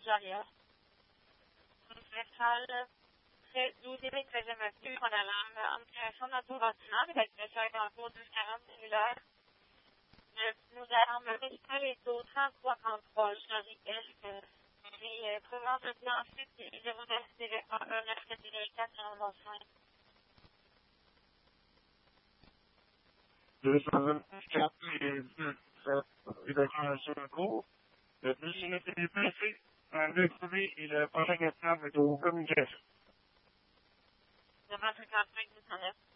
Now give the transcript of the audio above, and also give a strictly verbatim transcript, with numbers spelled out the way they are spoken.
l'arrière. Une salle très douce et très émotive en allant en création naturelle avec des feuilles d'encours de quarante cellulaires. Nous allons réciter les taux trente-trois trente-trois chariesques. Et probablement ensuite, je vous laisserai un neuf quatre quatre-vingt-cinq. deux cent vingt-quatre et deux sur le cours. Le plus est placé en détruit et le prochain question est au communication. Le vingt-cinq, deux cent neuf.